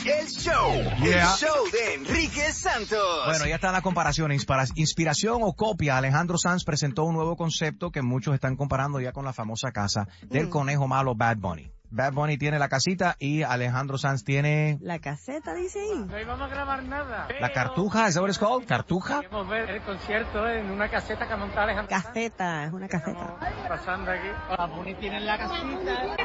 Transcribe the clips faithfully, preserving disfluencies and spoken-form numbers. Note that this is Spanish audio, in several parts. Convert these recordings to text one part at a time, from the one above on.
el show. Yeah. El show de Enrique Santos. Bueno, ya está la comparación. Inspira- Inspiración o copia. Alejandro Sanz presentó un nuevo concepto que muchos están comparando ya con la famosa casa del Mm. conejo malo Bad Bunny. Bad Bunny tiene la casita y Alejandro Sanz tiene La caseta, dice ahí. No íbamos a grabar nada. la cartuja. ¿Es that what it's called? ¿Cartuja? Queremos ver el concierto en una caseta que ha montado Alejandro Sanz. Caseta, es una caseta. Estamos pasando aquí. Hola, Bunny tiene la casita.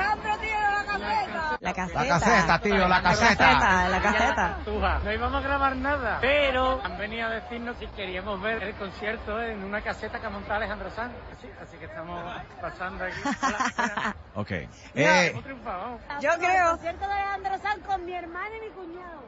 La caseta. La caseta, tío, la La caseta. caseta, la caseta. Tuja. No íbamos a grabar nada, pero han venido a decirnos si queríamos ver el concierto en una caseta que ha montado Alejandro Sanz. Así, así que estamos pasando aquí. Hola, Ok. Mira, Eh, hemos triunfado, vamos. Yo creo. concierto de Alejandro Sanz con mi hermana y mi cuñado.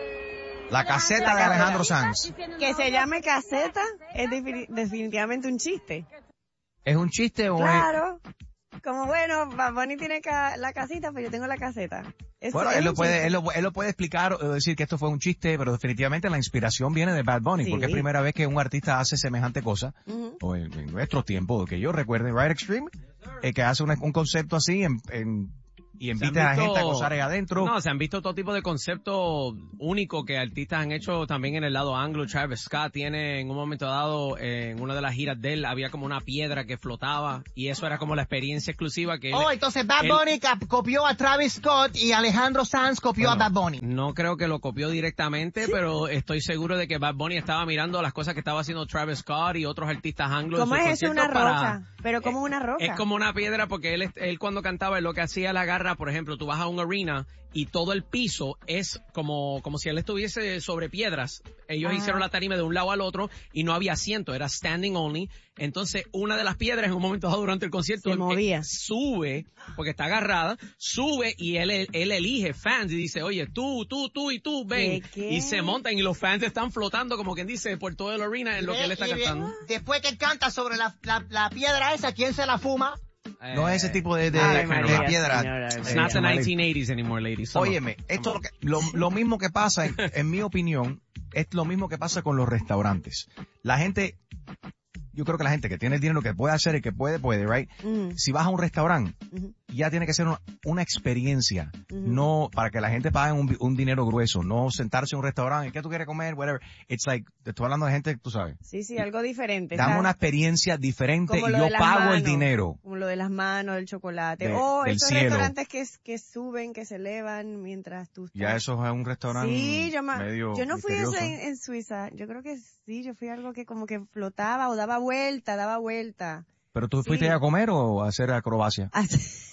la caseta de Alejandro Sanz. Que se llame caseta es defini- definitivamente un chiste. ¿Es un chiste o es...? Claro. Como bueno, Bad Bunny tiene ca- la casita, pues yo tengo la caseta. Eso Bueno, es él lo un puede, chiste. él lo, él lo puede explicar o decir que esto fue un chiste, pero definitivamente la inspiración viene de Bad Bunny, Sí. porque es primera vez que un artista hace semejante cosa, Ujú. o en, en nuestro tiempo, que yo recuerde, Right Extreme, eh, que hace una- un concepto así en, en- y Se han invita a la visto- gente a gozar ahí adentro. No, se han visto todo tipo de conceptos únicos que artistas han hecho también en el lado anglo. Travis Scott tiene en un momento dado, eh, en una de las giras de él, había como una piedra que flotaba y eso era como la experiencia exclusiva que él... Oh, entonces Bad él- Bunny cap- copió a Travis Scott y Alejandro Sanz copió Bueno, a Bad Bunny. No creo que lo copió directamente, pero estoy seguro de que Bad Bunny estaba mirando las cosas que estaba haciendo Travis Scott y otros artistas anglos. en ¿Cómo sus es eso? Una conciertos para- roca. Pero como una roca. Es como una piedra porque él, él cuando cantaba, él lo que hacía la garra, por ejemplo, tú vas a un arena y todo el piso es como, como si él estuviese sobre piedras. Ellos Ah. hicieron la tarima de un lado al otro y no había asiento, era standing only. Entonces, una de las piedras en un momento dado durante el concierto Se eh, movía. sube, porque está agarrada, sube y él, él, él elige fans y dice, oye, tú, tú, tú y tú, ven. ¿Qué, qué? Y se montan y los fans están flotando como quien dice por todo el arena en lo que él está Y bien, cantando. después que él canta sobre la, la, la piedra esa, ¿quién se la fuma? No es ese tipo de, de, Ay, de María, piedra. señora. eh, It's not the Chamali. nineteen eighties anymore, ladies. Come on. Óyeme, esto lo, que- lo, lo mismo que pasa, en, en mi opinión, es lo mismo que pasa con los restaurantes. La gente, yo creo que la gente que tiene el dinero, que puede hacer y que puede, puede, right? Ujú, Si vas a un restaurante, ujú. ya tiene que ser una, una experiencia, Ujú. no para que la gente pague un, un dinero grueso, no sentarse en un restaurante, ¿qué tú quieres comer? Whatever. It's like, te estoy hablando de gente, tú sabes, Sí, sí, algo diferente. dame ¿sabes? una experiencia diferente Como y lo yo de las pago el manos, dinero. Como lo de las manos, el chocolate. De- o del esos cielo. restaurantes que, que suben, que se elevan mientras tú estás. Ya eso es un restaurante Sí, yo, ma- medio yo no fui a misterioso. eso en, en Suiza. Yo creo que sí, yo fui a algo que como que flotaba o daba vuelta, daba vuelta. ¿Pero tú fuiste Sí. a comer o a hacer acrobacia? A,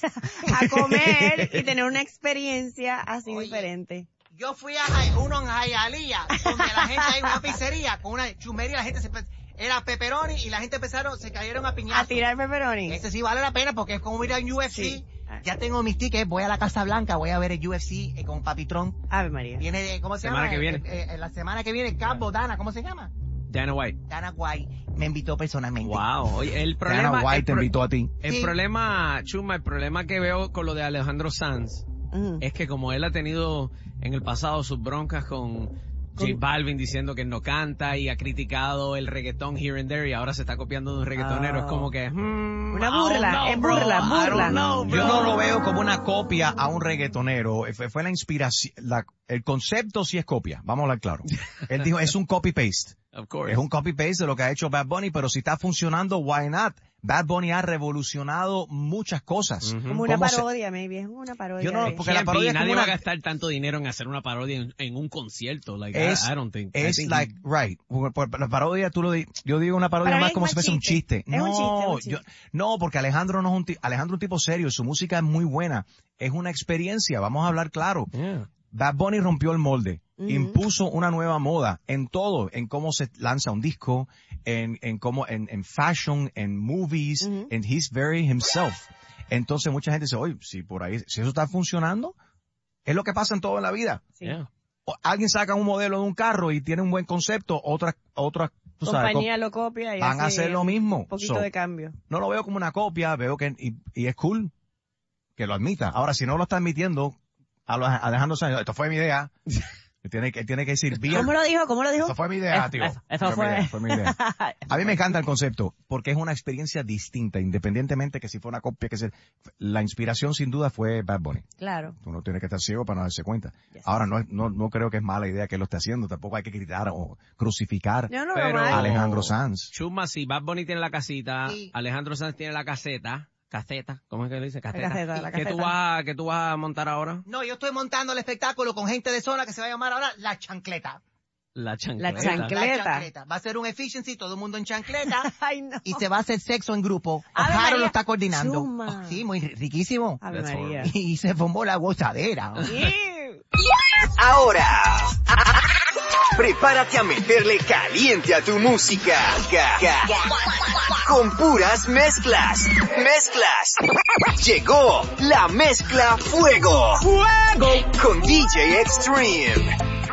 a comer y tener una experiencia así Oye. diferente. Yo fui a Jai- uno en Hialeah, donde la gente hay una pizzería con una chumería, la gente se pe- era pepperoni y la gente empezaron, se cayeron a piñazos. A tirar pepperoni. Ese sí vale la pena porque es como ir a un U F C. Sí. Ya tengo mis tickets, voy a la Casa Blanca, voy a ver el U F C eh, con Papi Trump. Ave María. Viene de, ¿cómo se Semana llama? que viene. Eh, eh, la semana que viene, Campo, Dana, ¿cómo se llama? Dana White. Dana White me invitó personalmente. Wow. Oye, el problema... Dana White el te pro- invitó a ti. El Sí. problema, Chuma, el problema que veo con lo de Alejandro Sanz Ujú. es que como él ha tenido en el pasado sus broncas con J Balvin diciendo que él no canta y ha criticado el reggaetón here and there y ahora se está copiando de un reggaetonero, Oh. es como que... hmm, Una I don't burla, know, es bro. burla, I don't burla. know, bro. Yo no lo veo como una copia a un reggaetonero. Fue, fue la inspiración, la, el concepto sí es copia. Vamos a hablar claro. Él dijo, es un copy-paste. Of course. Es un copy-paste de lo que ha hecho Bad Bunny, pero si está funcionando, why not? Bad Bunny ha revolucionado muchas cosas. Ujú. Como una ¿Cómo se- parodia, maybe. Es una parodia. Yo no, de- porque la Can't parodia be. es como Nadie una- va a gastar tanto dinero en hacer una parodia en, en un concierto. Like, Es, I, I don't think. I es think like, right. Por- por- La parodia, tú lo di- yo digo una parodia Para mí más es como más si fuese un chiste. chiste. Es no, un chiste, es un chiste. yo- no, porque Alejandro no es un ti- Alejandro es un tipo serio, su música es muy buena. Es una experiencia, vamos a hablar claro. Yeah. Bad Bunny rompió el molde, Ujú. impuso una nueva moda en todo, en cómo se lanza un disco, en, en cómo, en, en fashion, en movies, Ujú. and he's very himself. Entonces mucha gente dice, oye, si por ahí, si eso está funcionando, es lo que pasa en toda la vida. Sí. Yeah. O- alguien saca un modelo de un carro y tiene un buen concepto, otras, otras, tú sabes, Compañía lo copia y van a hace hacer lo mismo. Un poquito So, de cambio. no lo veo como una copia, veo que, y, y es cool que lo admita. Ahora, si no lo está admitiendo, a lo- Alejandro Sanz, esto fue mi idea. Tiene que, tiene que decir beer. ¿Cómo lo dijo? ¿Cómo lo dijo? Eso fue mi idea, Eso- tío. eso- eso fue. Mi fue. idea, fue mi idea. A mí me encanta el concepto, porque es una experiencia distinta, independientemente que si fue una copia, que se, la inspiración sin duda fue Bad Bunny. Claro. Uno tiene que estar ciego para no darse cuenta. Yes. Ahora, no, es- no, no creo que es mala idea que él lo esté haciendo, tampoco hay que gritar o crucificar Yo no Pero- veo a mal. Alejandro Sanz. Chuma, si Bad Bunny tiene la casita, Sí. Alejandro Sanz tiene la caseta, caseta, ¿cómo es que le dice? La Caseta. caseta, la ¿Qué caseta. tú vas, qué tú vas a montar ahora? No, yo estoy montando el espectáculo con gente de zona que se va a llamar ahora La Chancleta. La chancleta. La chancleta. La chancleta. Va a ser un efficiency, todo el mundo en chancleta. Ay, no. Y se va a hacer sexo en grupo. Ave Ojaro María. lo está coordinando. Chuma. Oh, sí, muy riquísimo. Ave That's María. Y se formó la gozadera. Ahora, prepárate a meterle caliente a tu música. Ca- ca- Con puras mezclas. Mezclas. Llegó la mezcla Fuego. Fuego. Con D J Extreme.